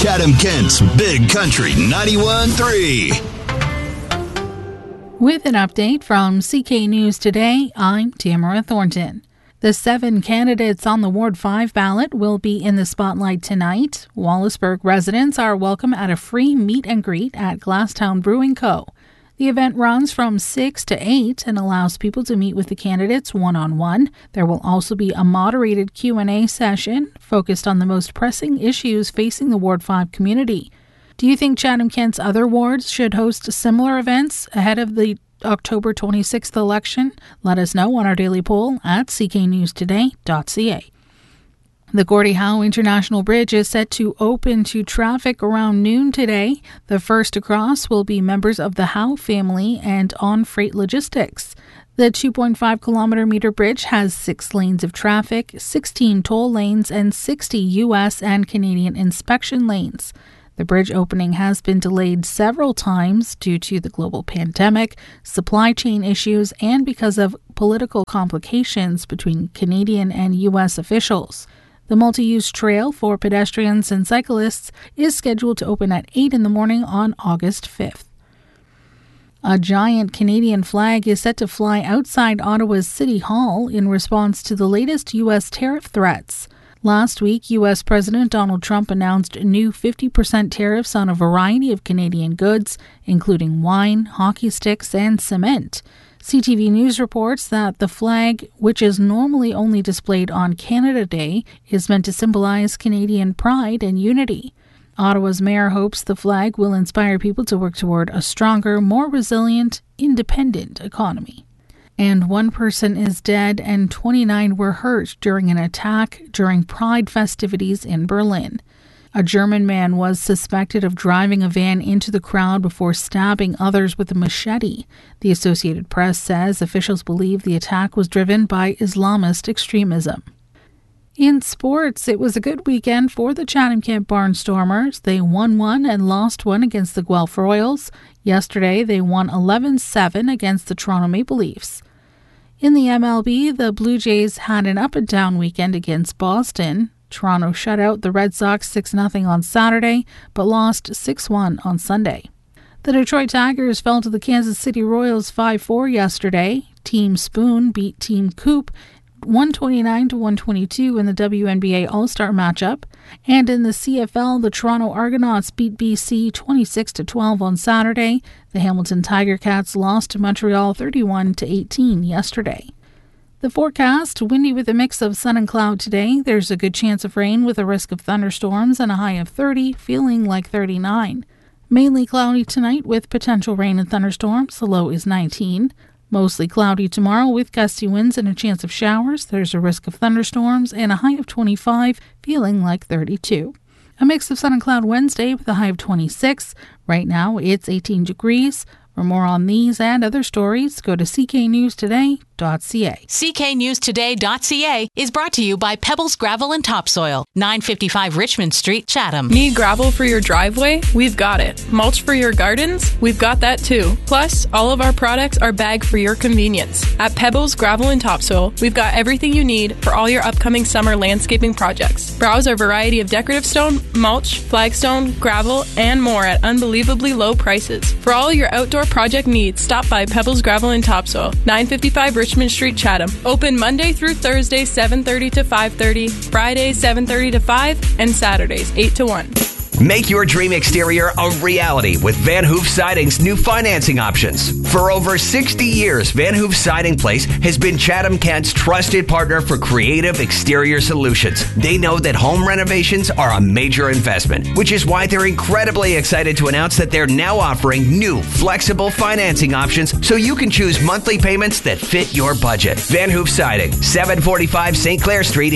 Chatham-Kent's Big Country 91.3. With an update from CK News Today, I'm Tamara Thornton. The 7 candidates on the Ward 5 ballot will be in the spotlight tonight. Wallaceburg residents are welcome at a free meet and greet at Glasstown Brewing Co. The event runs from 6 to 8 and allows people to meet with the candidates one-on-one. There will also be a moderated Q&A session focused on the most pressing issues facing the Ward 5 community. Do you think Chatham-Kent's other wards should host similar events ahead of the October 26th election? Let us know on our daily poll at cknewstoday.ca. The Gordie Howe International Bridge is set to open to traffic around noon today. The first to cross will be members of the Howe family and On Freight Logistics. The 2.5-kilometer bridge has 6 lanes of traffic, 16 toll lanes, and 60 U.S. and Canadian inspection lanes. The bridge opening has been delayed several times due to the global pandemic, supply chain issues, and because of political complications between Canadian and U.S. officials. The multi-use trail for pedestrians and cyclists is scheduled to open at 8 in the morning on August 5th. A giant Canadian flag is set to fly outside Ottawa's City Hall in response to the latest U.S. tariff threats. Last week, U.S. President Donald Trump announced new 50% tariffs on a variety of Canadian goods, including wine, hockey sticks, and cement. CTV News reports that the flag, which is normally only displayed on Canada Day, is meant to symbolize Canadian pride and unity. Ottawa's mayor hopes the flag will inspire people to work toward a stronger, more resilient, independent economy. And 1 person is dead and 29 were hurt during an attack during Pride festivities in Berlin. A German man was suspected of driving a van into the crowd before stabbing others with a machete. The Associated Press says officials believe the attack was driven by Islamist extremism. In sports, it was a good weekend for the Chatham-Kent Barnstormers. They won 1 and lost 1 against the Guelph Royals. Yesterday, they won 11-7 against the Toronto Maple Leafs. In the MLB, the Blue Jays had an up-and-down weekend against Boston. Toronto shut out the Red Sox 6-0 on Saturday, but lost 6-1 on Sunday. The Detroit Tigers fell to the Kansas City Royals 5-4 yesterday. Team Spoon beat Team Coop 129-122 in the WNBA All-Star matchup. And in the CFL, the Toronto Argonauts beat BC 26-12 on Saturday. The Hamilton Tiger Cats lost to Montreal 31-18 yesterday. The forecast, windy with a mix of sun and cloud today. There's a good chance of rain with a risk of thunderstorms and a high of 30, feeling like 39. Mainly cloudy tonight with potential rain and thunderstorms. The low is 19. Mostly cloudy tomorrow with gusty winds and a chance of showers. There's a risk of thunderstorms and a high of 25, feeling like 32. A mix of sun and cloud Wednesday with a high of 26. Right now, it's 18 degrees. For more on these and other stories, go to cknewstoday.ca. cknewstoday.ca is brought to you by Pebbles Gravel and Topsoil, 955 Richmond Street, Chatham. Need gravel for your driveway? We've got it. Mulch for your gardens? We've got that too. Plus, all of our products are bagged for your convenience. At Pebbles Gravel and Topsoil, we've got everything you need for all your upcoming summer landscaping projects. Browse our variety of decorative stone, mulch, flagstone, gravel, and more at unbelievably low prices. For all your outdoor project needs, stop by Pebbles Gravel and Topsoil, 955 Richmond Street, Chatham. Open Monday through Thursday, 7:30 to 5:30, Fridays, 7:30 to 5, and Saturdays, 8 to 1. Make your dream exterior a reality with Van Hoof Siding's new financing options. For over 60 years, Van Hoof Siding Place has been Chatham-Kent's trusted partner for creative exterior solutions. They know that home renovations are a major investment, which is why they're incredibly excited to announce that they're now offering new flexible financing options so you can choose monthly payments that fit your budget. Van Hoof Siding, 745 St. Clair Street